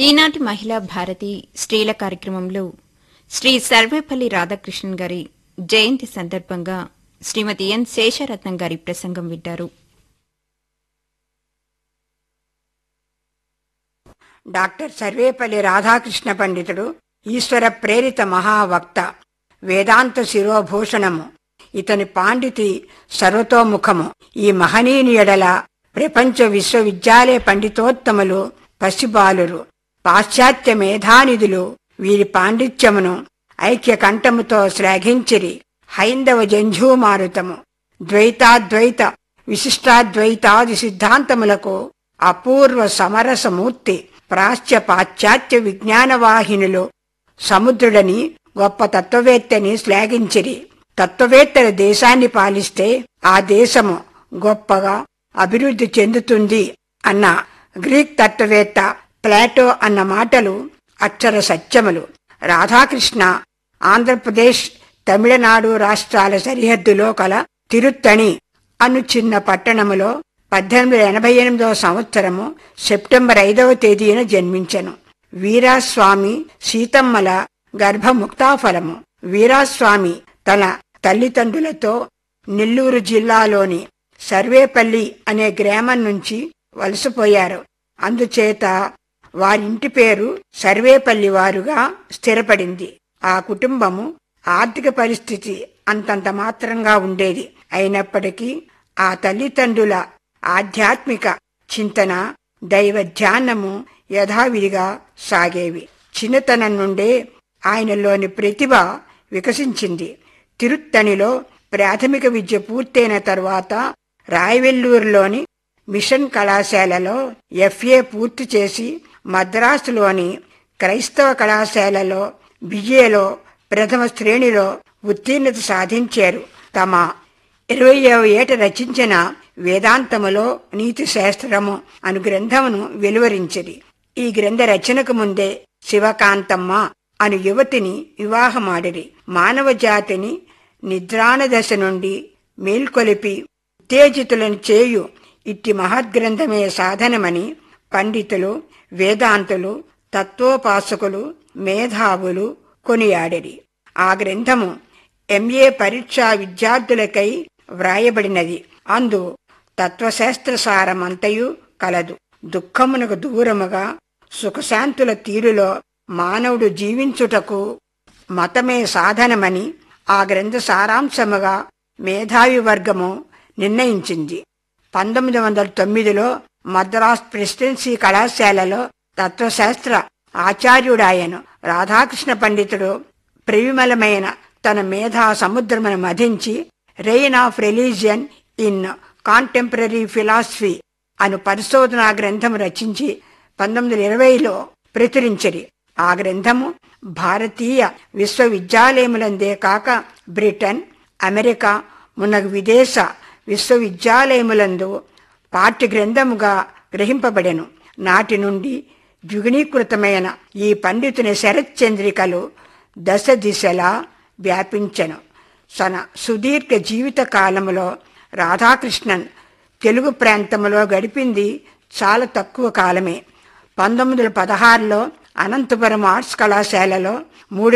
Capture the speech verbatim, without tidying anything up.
ఈనాటి మహిళా భారతి స్త్రీల కార్యక్రమంలో శ్రీ సర్వేపల్లి రాధాకృష్ణన్ గారి జయంతి సందర్భంగా శ్రీమతి ఎన్ శేషరత్నం గారి ప్రసంగం వింటారు. డాక్టర్ సర్వేపల్లి రాధాకృష్ణ పండితుడు ఈశ్వర ప్రేరిత మహావక్త, వేదాంత శిరోభూషణము. ఇతని పాండితి సర్వతోముఖము. ఈ మహనీయుని ఎడల ప్రపంచ విశ్వవిద్యాలయ పండితోత్తములు పసిబాలురు, పాశ్చాత్య మేధానిధులు వీరి పాండిత్యమును ఐక్య కంఠముతో శ్లాఘించిరి. హైందవ జంఝూమారుతము ద్వైతాద్వైత విశిష్టాద్వైతాది సిద్ధాంతములకు అపూర్వ సమరసమూర్తి. ప్రాచ్య పాశ్చాత్య విజ్ఞానవాహినులు సముద్రుడని గొప్ప తత్వవేత్తని శ్లాఘించిరి. తత్వవేత్తల దేశాన్ని పాలిస్తే ఆ దేశము గొప్పగా అభివృద్ధి చెందుతుంది అన్న గ్రీక్ తత్వవేత్త ప్లాటో అన్న మాటలు అక్షర సత్యములు. రాధాకృష్ణ ఆంధ్రప్రదేశ్ తమిళనాడు రాష్ట్రాల సరిహద్దులో కల తిరుత్తణి అను చిన్న పట్టణములో పద్దెనిమిది వందల ఎనభై ఎనిమిదవ సంవత్సరము సెప్టెంబర్ ఐదవ తేదీన జన్మించెను. వీరాస్వామి సీతమ్మల గర్భముక్తాఫలము. వీరాస్వామి తన తల్లిదండ్రులతో నెల్లూరు జిల్లాలోని సర్వేపల్లి అనే గ్రామం నుంచి వలసపోయారు. అందుచేత వారింటి పేరు సర్వేపల్లి వారుగా స్థిరపడింది. ఆ కుటుంబము ఆర్థిక పరిస్థితి అంతంత మాత్రంగా ఉండేది. అయినప్పటికీ ఆ తల్లిదండ్రుల ఆధ్యాత్మిక చింతన, దైవ ధ్యానము యథావిధిగా సాగేవి. చిన్నతనం నుండే ఆయనలోని ప్రతిభ వికసించింది. తిరుత్తణిలో ప్రాథమిక విద్య పూర్తయిన తరువాత రాయవెల్లూరులోని మిషన్ కళాశాలలో ఎఫ్ఏ పూర్తి చేసి మద్రాసులోని క్రైస్తవ కళాశాలలో బిఏలో ప్రథమ శ్రేణిలో ఉత్తీర్ణత సాధించారు. తమ ఇరవయవ ఏట రచించిన వేదాంతములో నీతి శాస్త్రము అను గ్రంథమును వెలువరించిరి. ఈ గ్రంథ రచనకు ముందే శివకాంతమ్మ అను యువతిని వివాహమాడిరి. మానవ జాతిని నిద్రాణ దశ నుండి మేల్కొలిపి ఉత్తేజితులను చేయు ఇట్టి మహద్గ్రంథమే సాధనమని పండితులు, వేదాంతులు, తత్వోపాసకులు, మేధావులు కొనియాడిరి. ఆ గ్రంథము ఎంఏ పరీక్షా విద్యార్థులకై వ్రాయబడినది. అందు తత్వశాస్త్ర సారమంతయు కలదు. దుఃఖమునకు దూరముగా సుఖశాంతుల తీరులో మానవుడు జీవించుటకు మతమే సాధనమని ఆ గ్రంథ సారాంశముగా మేధావి వర్గము నిర్ణయించింది. పంతొమ్మిది వందల తొమ్మిదిలో మద్రాస్ ప్రెసిడెన్సీ కళాశాలలో తత్వశాస్త్ర ఆచార్యుడాయను. రాధాకృష్ణ పండితుడు ప్రవిమలమైన తన మేధా సముద్రమును మధించి rain of religion in contemporary philosophy అను పరిశోధనా గ్రంథము రచించి పంతొమ్మిది వందల ఇరవైలో ప్రచురించిరి. ఆ గ్రంథము భారతీయ విశ్వవిద్యాలయములందే కాక బ్రిటన్, అమెరికా మున్నగు విదేశ విశ్వవిద్యాలయములందు పాఠ్య గ్రంథముగా గ్రహింపబడెను. నాటి నుండి ద్విగుణీకృతమైన ఈ పండితుని శరత్చంద్రికలు దశ దిశలా వ్యాపించెను. తన సుదీర్ఘ జీవిత కాలములో రాధాకృష్ణన్ తెలుగు ప్రాంతంలో గడిపింది చాలా తక్కువ కాలమే. పంతొమ్మిది వందల పదహారులో అనంతపురం ఆర్ట్స్ కళాశాలలో మూడు